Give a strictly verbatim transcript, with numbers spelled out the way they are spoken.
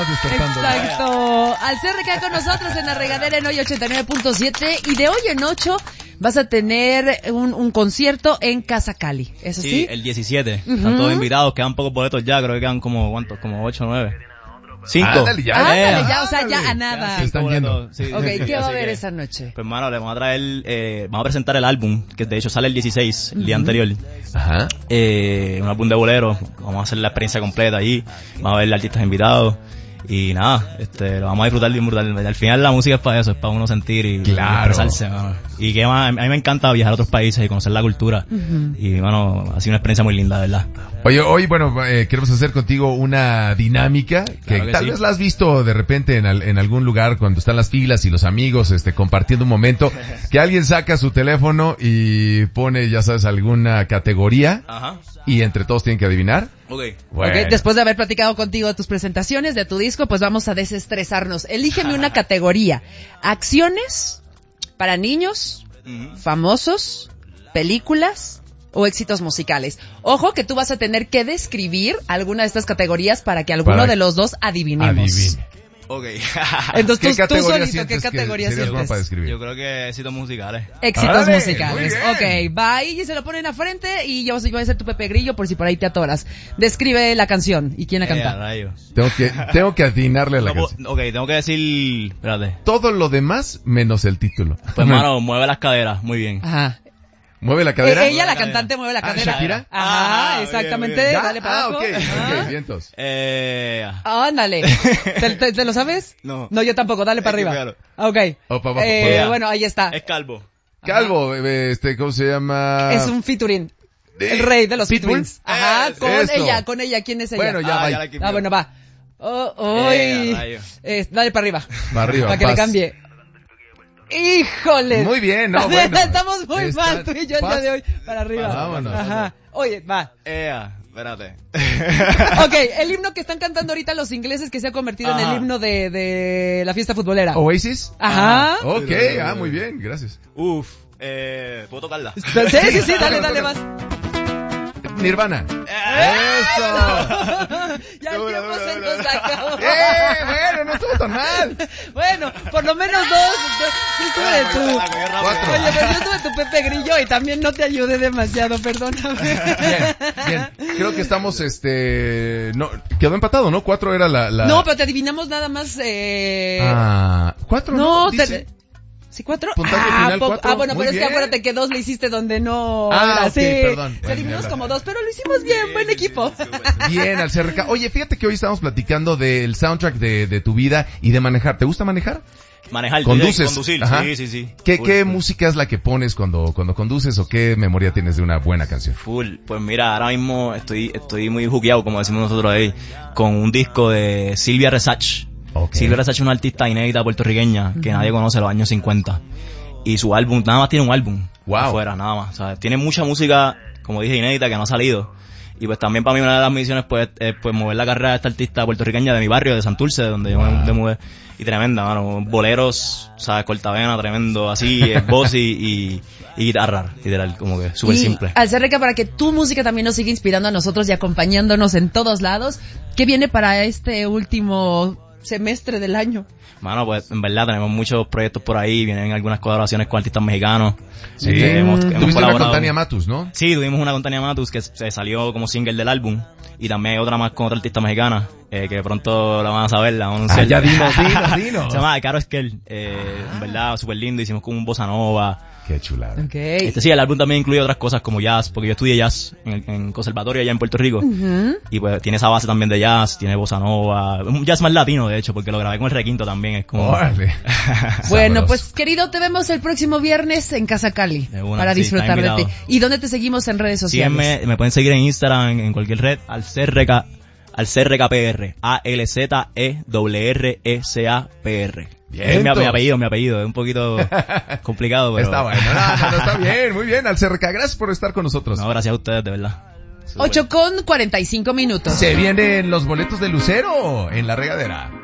despertando. Exacto. Al C R K con nosotros en la regadera en hoy ochenta y nueve punto siete y de hoy en ocho vas a tener un, un concierto en Casa Cali, ¿eso sí? Sí, el diecisiete. Uh-huh. Están todos invitados, quedan pocos boletos ya, creo que quedan como, ¿cuántos? Como ocho o nueve. Cinco. Ándale, ya. Ándale, Eh, ya, o sea, ya a nada. Se están yendo. Sí, Ok, sí, ¿qué va a así haber que, esa noche? Pues, mano, le vamos a traer, eh, vamos a presentar el álbum, que de hecho sale el dieciséis, el día Uh-huh. anterior. Ajá. Eh, un álbum de bolero, vamos a hacer la experiencia completa allí, vamos a ver artistas invitados. Y nada, este, lo vamos a disfrutar bien brutal. Al final la música es para eso, es para uno sentir y, Claro. y expresarse, mano. Y que más, a mí me encanta viajar a otros países y conocer la cultura. Uh-huh. Y, bueno, ha sido una experiencia muy linda, ¿verdad? Oye, hoy, bueno, eh, queremos hacer contigo una dinámica que, Claro que tal sí. vez la has visto de repente en, al- en algún lugar cuando están las filas y los amigos, este, compartiendo un momento, que alguien saca su teléfono y pone, ya sabes, alguna categoría Ajá. y entre todos tienen que adivinar. Ok. Bueno. Ok, después de haber platicado contigo de tus presentaciones, de tu disco, pues vamos a desestresarnos. Elígeme una categoría. Acciones para niños, Ujú. famosos, películas o éxitos musicales. Ojo que tú vas a tener que describir alguna de estas categorías para que alguno Para de los dos adivinemos. Adivine. Ok. Entonces ¿Qué tú, tú categoría solito, ¿qué sientes que categoría serías bueno sientes? para describir? Yo creo que éxitos musicales. Éxitos ¡Órale! musicales. Muy bien. Ok, va ahí y se lo ponen a frente y yo, yo voy a ser tu Pepe Grillo por si por ahí te atoras. Describe la canción y quién la Eh, canta. rayo. Tengo que, tengo que atinarle a la No puedo- canción. ok, tengo que decir, espérate. Todo lo demás menos el título. Pues, mano, mueve las caderas, muy bien. Ajá. Mueve la cadera. Eh, ella, la Cadera. cantante, mueve la Ah, cadera. ¿Shakira? Ajá, Ah, exactamente. bien, bien. ¿Ya? Dale para Ah, abajo. ok, Ajá. ok, vientos. Eh, Ándale. ¿Te, te, te lo sabes? No. No, yo tampoco. Dale para Es que arriba. claro. Ok. O para abajo, Eh, para abajo. bueno, ahí está. es calvo. Calvo, eh, este, ¿cómo se llama? Es un featuring. De- El rey de los Pitbull. featurings. Ajá, Eso. con Eso. ella, con ella. ¿Quién es ella? Bueno, ya, Ah, bye. ya la equipo. Ah, bueno, va. Oh, uy. Eh, rayo. Eh, dale para arriba. Para arriba, Para que le paz. cambie. ¡Híjole! Muy bien, no, bueno. Estamos muy Está- mal tú y yo el día paz. de hoy. Para arriba. Vámonos. Ajá. Oye, va. Eh, espérate. Ok, el himno que están cantando ahorita los ingleses que se ha convertido en Ajá. el himno de, de la fiesta futbolera. ¿Oasis? Ajá. Ok, ah, muy bien, gracias. Uf, eh, ¿puedo tocarla? Sí, sí, sí, dale, dale más. Nirvana. ¡Eso! Ya el Duro, tiempo duro, se duro. nos acabó. ¡Eh! Bueno, no estuvo tan mal. Bueno, por lo menos dos. Sí estuve tú. La cagué rápido. Cuatro. Oye, pero yo tuve tu Pepe Grillo y también no te ayudé demasiado, perdóname. Bien, bien. Creo que estamos, este... No, quedó empatado, ¿no? Cuatro era la... la... No, pero te adivinamos nada más, eh... Ah, cuatro, ¿no? no, Dice- te... ¿Sí, cuatro? Puntaje ah, final, po- cuatro. ah, bueno, Muy pero es que bien. acuérdate que dos le hiciste donde no Ah, era. ok, Sí, perdón. te Bueno, adivinamos ya como dos, pero lo hicimos bien, buen equipo. Bien, al C R K. Oye, fíjate que hoy estamos platicando del soundtrack de, de tu vida y de manejar. ¿Te gusta manejar? Manejar, ¿Conduces? conducir, Ajá. sí, sí, sí. ¿Qué, Full, qué full. música es la que pones cuando, cuando conduces o qué memoria tienes de una buena canción? Full. Pues mira, ahora mismo estoy, estoy muy juqueado, como decimos nosotros ahí, con un disco de Silvia Resach. Ok. Silvia Resach es una artista inédita puertorriqueña que nadie conoce de los años cincuenta. Y su álbum, nada más tiene un álbum. Wow. Afuera, nada más. O sea, tiene mucha música, como dije, inédita que no ha salido. Y pues también para mí una de las misiones pues, es pues mover la carrera de esta artista puertorriqueña de mi barrio, de Santurce, de donde yo me, me mudé. Y tremenda, mano. Boleros, o sea, cortavena, tremendo, así, eh, voz y, y, y guitarra, literal, como que súper Y simple. al C R K, para que tu música también nos siga inspirando a nosotros y acompañándonos en todos lados, ¿qué viene para este último semestre del año? Mano, pues en verdad tenemos muchos proyectos por ahí, vienen algunas colaboraciones con artistas mexicanos. Sí. Eh, hemos, hemos Tuviste una colaborado. con Tania Matus, ¿no? Sí, tuvimos una con Tania Matus que se salió como single del álbum y también hay otra más con otra artista mexicana eh, que pronto la van a saber, la vamos a Ah, anunciar. ya dinos, dinos, dinos. Se llama Caro Esquel, eh, en verdad súper lindo, hicimos como un bossa nova. Qué chulada. Ok. Este sí, el álbum también incluye otras cosas como jazz, porque yo estudié jazz en, en conservatorio allá en Puerto Rico. Ujú. Y pues tiene esa base también de jazz, tiene bossa nova, un jazz más latino de hecho, porque lo grabé con el requinto también, es como... Órale. Bueno, Sabroso. pues querido, te vemos el próximo viernes en Casa Cali De una, para sí, disfrutar está de ti. invitado. ¿Y dónde te seguimos en redes sociales? Síguenme, me pueden seguir en Instagram, en, en cualquier red, al C R K, al C R K P R, A L Z E R R E C A P R. Bien, Es mi, mi entonces. apellido, mi apellido, es un poquito complicado, pero... Está bueno, no, no, no, está bien, muy bien, al C R K. Gracias por estar con nosotros. No, gracias a ustedes, de verdad. ocho con cuarenta y cinco minutos. Se vienen los boletos de Lucero en la regadera.